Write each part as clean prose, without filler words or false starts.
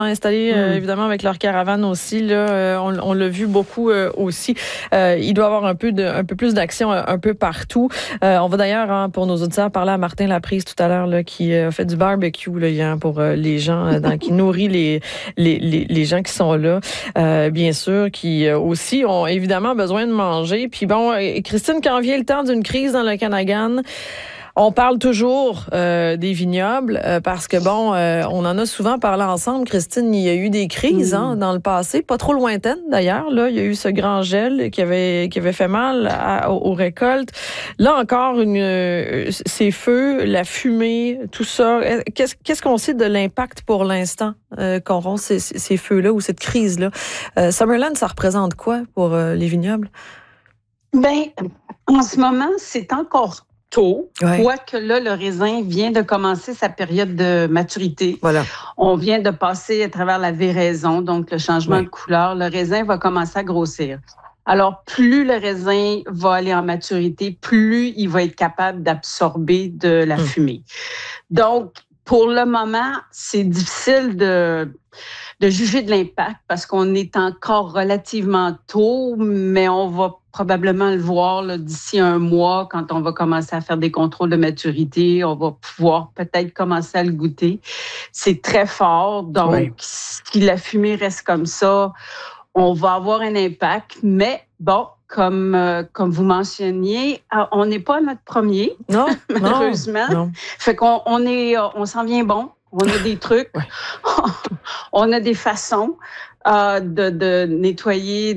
installés évidemment avec leur caravane aussi. Là, on l'a vu beaucoup aussi. Il doit y avoir un peu plus d'action un peu partout. On va d'ailleurs, pour nos auditeurs, parler à Martin Laprise tout à l'heure, là, qui a fait du barbecue là, pour les gens, qui nourrit les gens qui sont là, bien sûr, qui aussi ont évidemment besoin de manger. Puis bon, Christine, quand vient le temps d'une crise dans le Okanagan, on parle toujours des vignobles parce que, on en a souvent parlé ensemble. Christine, il y a eu des crises dans le passé, pas trop lointaines d'ailleurs. Là, il y a eu ce grand gel qui avait fait mal aux récoltes. Là encore, ces feux, la fumée, tout ça. Qu'est-ce qu'on sait de l'impact pour l'instant qu'auront ces feux-là ou cette crise-là? Summerland, ça représente quoi pour les vignobles? Bien, en ce moment, c'est encore tôt, quoique là, le raisin vient de commencer sa période de maturité. Voilà. On vient de passer à travers la véraison, donc le changement de couleur. Le raisin va commencer à grossir. Alors, plus le raisin va aller en maturité, plus il va être capable d'absorber de la fumée. Donc, pour le moment, c'est difficile de juger de l'impact parce qu'on est encore relativement tôt, mais on va probablement le voir là, d'ici un mois quand on va commencer à faire des contrôles de maturité. On va pouvoir peut-être commencer à le goûter. C'est très fort, donc si la fumée reste comme ça, on va avoir un impact, mais bon, comme vous mentionniez, on n'est pas à notre premier, malheureusement. Non. Fait qu'on on s'en vient bon. On a des trucs, on a des façons de nettoyer,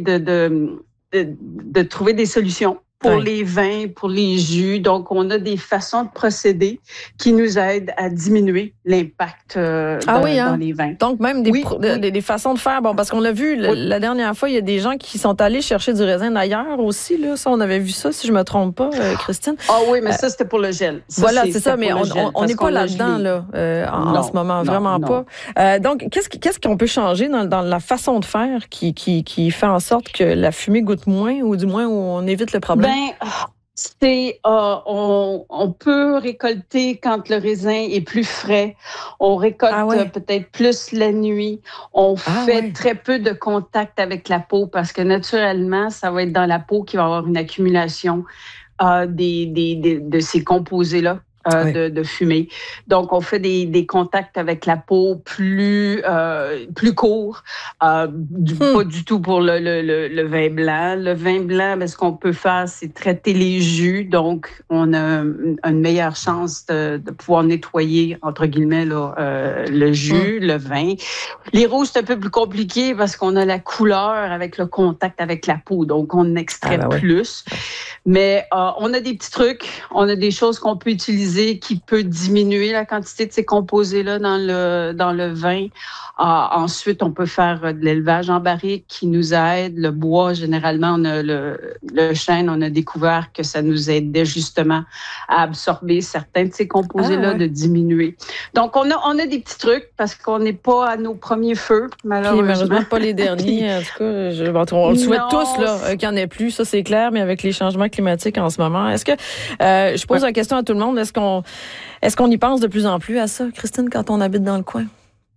de trouver des solutions pour les vins, pour les jus. Donc, on a des façons de procéder qui nous aident à diminuer l'impact dans les vins. Donc, même des façons de faire. Bon, parce qu'on l'a vu la dernière fois, il y a des gens qui sont allés chercher du raisin ailleurs aussi. Là. Ça, on avait vu ça, si je ne me trompe pas, Christine. Ah oui, mais ça, c'était pour le gel. Voilà, c'est ça, mais on n'est pas là-dedans là, en ce moment, vraiment pas. Donc, qu'est-ce qu'on peut changer dans la façon de faire qui fait en sorte que la fumée goûte moins ou du moins où on évite le problème? On peut récolter quand le raisin est plus frais. On récolte peut-être plus la nuit. On fait très peu de contact avec la peau parce que naturellement, ça va être dans la peau qu'il va y avoir une accumulation de ces composés-là. De fumée. Donc, on fait des contacts avec la peau plus courts, pas du tout pour le vin blanc. Le vin blanc, ce qu'on peut faire, c'est traiter les jus. Donc, on a une meilleure chance de pouvoir nettoyer, entre guillemets, le jus, le vin. Les rouges, c'est un peu plus compliqué parce qu'on a la couleur avec le contact avec la peau. Donc, on extrait plus. Mais on a des petits trucs, on a des choses qu'on peut utiliser qui peut diminuer la quantité de ces composés-là dans le vin. Ensuite, on peut faire de l'élevage en barrique qui nous aide. Le bois, généralement, on a le chêne, on a découvert que ça nous aidait justement à absorber certains de ces composés-là, de diminuer. Donc, on a des petits trucs parce qu'on n'est pas à nos premiers feux, malheureusement. Pas les derniers. En tout cas, on le souhaite tous là, qu'il n'y en ait plus, ça c'est clair, mais avec les changements climatiques en ce moment. Est-ce que, je pose la question à tout le monde, est-ce qu'on y pense de plus en plus à ça, Christine, quand on habite dans le coin?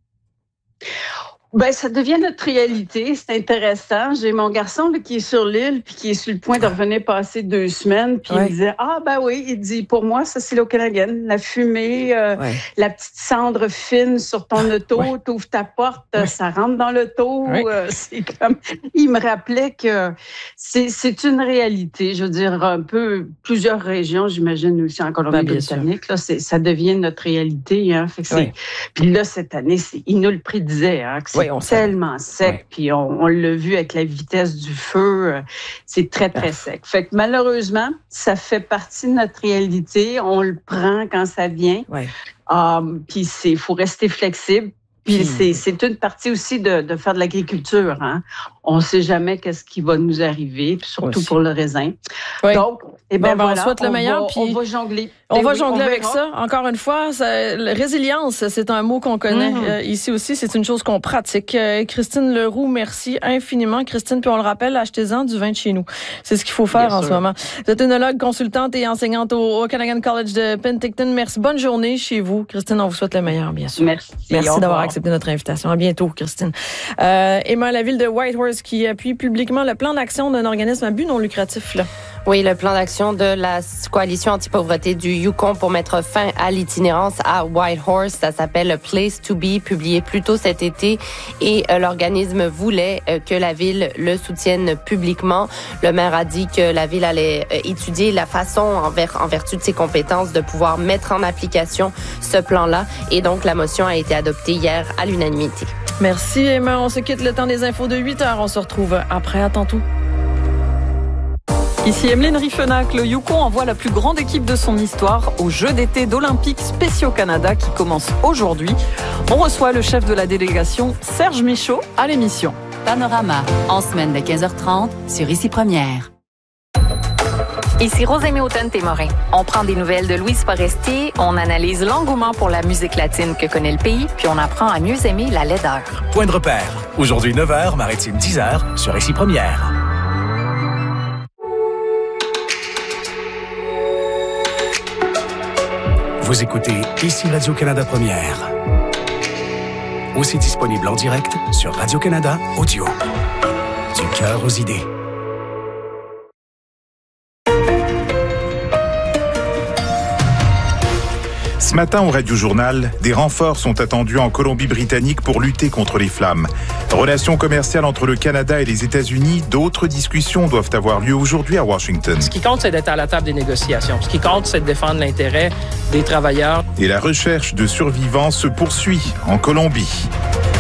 Ben, ça devient notre réalité. C'est intéressant. J'ai mon garçon là, qui est sur l'île puis qui est sur le point de revenir passer 2 semaines. Puis il me disait, il dit, pour moi, ça, c'est l'Okanagan. La fumée, la petite cendre fine sur ton auto, t'ouvres ta porte, ça rentre dans l'auto. C'est comme... Il me rappelait que c'est une réalité. Je veux dire, un peu plusieurs régions, j'imagine aussi en Colombie-Britannique, là, ça devient notre réalité. Hein, fait que puis là, cette année, il nous le prédisait, hein, que c'est tellement sec, puis on l'a vu avec la vitesse du feu, c'est très, très sec. Fait que malheureusement, ça fait partie de notre réalité, on le prend quand ça vient, puis il faut rester flexible. Puis c'est une partie aussi de faire de l'agriculture. Hein? On ne sait jamais qu'est-ce qui va nous arriver, puis surtout pour le raisin. Donc, on souhaite le meilleur. On va jongler. On va jongler avec ça. Encore une fois, résilience, c'est un mot qu'on connaît ici aussi. C'est une chose qu'on pratique. Christine Leroux, merci infiniment. Christine, puis on le rappelle, achetez-en du vin de chez nous. C'est ce qu'il faut faire en ce moment. Vous êtes œnologue, consultante et enseignante au Okanagan College de Penticton. Merci. Bonne journée chez vous. Christine, on vous souhaite le meilleur, bien sûr. Merci d'avoir accepté notre invitation. À bientôt, Christine. Emma, la ville de Whitehorse qui appuie publiquement le plan d'action d'un organisme à but non lucratif, là. Oui, le plan d'action de la coalition anti-pauvreté du Yukon pour mettre fin à l'itinérance à Whitehorse. Ça s'appelle Place to Be, publié plus tôt cet été. Et l'organisme voulait que la ville le soutienne publiquement. Le maire a dit que la ville allait étudier la façon, en vertu de ses compétences, de pouvoir mettre en application ce plan-là. Et donc, la motion a été adoptée hier à l'unanimité. Merci, Emma. On se quitte le temps des infos de 8h. On se retrouve après. À tantôt. Ici Emeline Riffenac, le Yukon envoie la plus grande équipe de son histoire aux Jeux d'été d'Olympiques spéciaux Canada qui commencent aujourd'hui. On reçoit le chef de la délégation, Serge Michaud, à l'émission. Panorama, en semaine de 15h30 sur Ici Première. Ici Rosémie Automne-Témorin. On prend des nouvelles de Louise Forestier, on analyse l'engouement pour la musique latine que connaît le pays, puis on apprend à mieux aimer la laideur. Point de repère. Aujourd'hui 9h, Maritime 10h sur Ici Première. Vous écoutez Ici Radio-Canada Première. Aussi disponible en direct sur Radio-Canada Audio. Du cœur aux idées. Ce matin au Radio Journal, des renforts sont attendus en Colombie-Britannique pour lutter contre les flammes. Relations commerciales entre le Canada et les États-Unis, d'autres discussions doivent avoir lieu aujourd'hui à Washington. Ce qui compte, c'est d'être à la table des négociations. Ce qui compte, c'est de défendre l'intérêt des travailleurs. Et la recherche de survivants se poursuit en Colombie.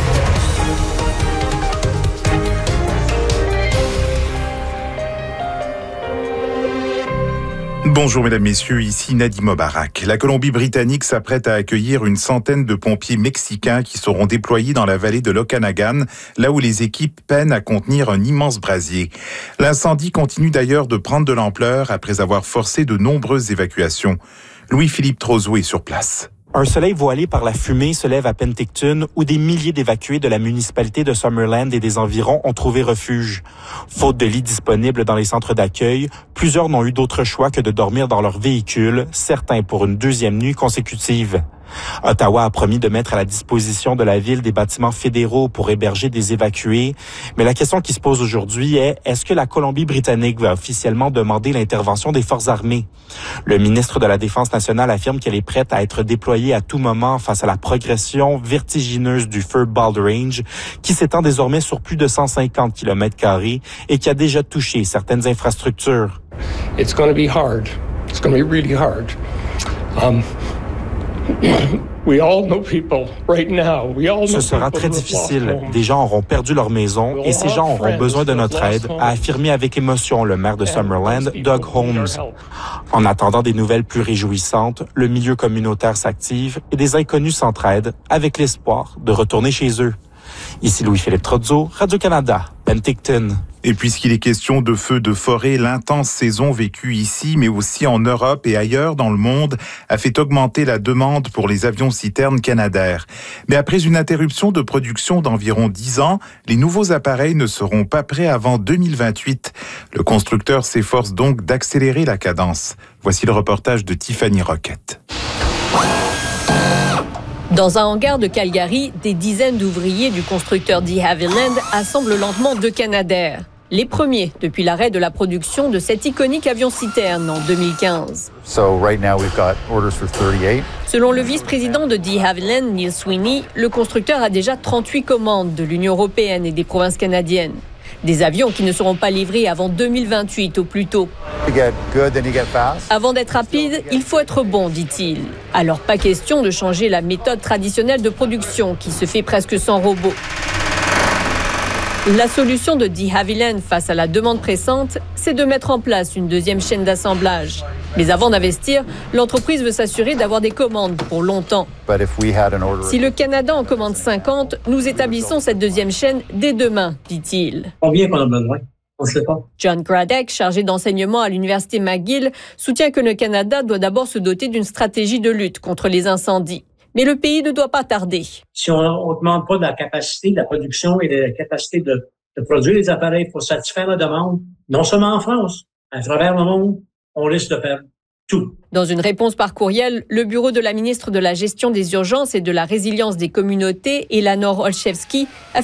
Bonjour mesdames, messieurs, ici Nadim Mobarak. La Colombie-Britannique s'apprête à accueillir une centaine de pompiers mexicains qui seront déployés dans la vallée de l'Okanagan, là où les équipes peinent à contenir un immense brasier. L'incendie continue d'ailleurs de prendre de l'ampleur après avoir forcé de nombreuses évacuations. Louis-Philippe Trozo est sur place. Un soleil voilé par la fumée se lève à Penticton, où des milliers d'évacués de la municipalité de Summerland et des environs ont trouvé refuge. Faute de lits disponibles dans les centres d'accueil, plusieurs n'ont eu d'autre choix que de dormir dans leur véhicule, certains pour une deuxième nuit consécutive. Ottawa a promis de mettre à la disposition de la ville des bâtiments fédéraux pour héberger des évacués. Mais la question qui se pose aujourd'hui est que la Colombie-Britannique va officiellement demander l'intervention des forces armées? Le ministre de la Défense nationale affirme qu'elle est prête à être déployée à tout moment face à la progression vertigineuse du feu Bald Range, qui s'étend désormais sur plus de 150 km² et qui a déjà touché certaines infrastructures. It's going to be hard. It's going to be really hard. Ce sera très difficile. Des gens auront perdu leur maison et ces gens auront besoin de notre aide, a affirmé avec émotion le maire de Summerland, Doug Holmes. En attendant des nouvelles plus réjouissantes, le milieu communautaire s'active et des inconnus s'entraident avec l'espoir de retourner chez eux. Ici Louis-Philippe Trodzo, Radio-Canada, Penticton. Et puisqu'il est question de feux de forêt, l'intense saison vécue ici, mais aussi en Europe et ailleurs dans le monde, a fait augmenter la demande pour les avions-citernes Canadair. Mais après une interruption de production d'environ 10 ans, les nouveaux appareils ne seront pas prêts avant 2028. Le constructeur s'efforce donc d'accélérer la cadence. Voici le reportage de Tiffany Roquette. Dans un hangar de Calgary, des dizaines d'ouvriers du constructeur de Havilland assemblent lentement deux Canadair. Les premiers depuis l'arrêt de la production de cet iconique avion-citerne en 2015. Selon le vice-président de de Havilland, Neil Sweeney, le constructeur a déjà 38 commandes de l'Union européenne et des provinces canadiennes. Des avions qui ne seront pas livrés avant 2028 au plus tôt. Avant d'être rapide, il faut être bon, dit-il. Alors pas question de changer la méthode traditionnelle de production qui se fait presque sans robot. La solution de de Havilland face à la demande pressante, c'est de mettre en place une deuxième chaîne d'assemblage. Mais avant d'investir, l'entreprise veut s'assurer d'avoir des commandes pour longtemps. Si le Canada en commande 50, nous établissons cette deuxième chaîne dès demain, dit-il. Combien qu'on a besoin? On ne sait pas. John Gradek, chargé d'enseignement à l'Université McGill, soutient que le Canada doit d'abord se doter d'une stratégie de lutte contre les incendies. Mais le pays ne doit pas tarder. Si on ne demande pas de la capacité de la production et de la capacité de produire les appareils pour satisfaire la demande, non seulement en France, à travers le monde, on risque de perdre tout. Dans une réponse par courriel, le bureau de la ministre de la Gestion des urgences et de la résilience des communautés, Eleanor Olszewski, a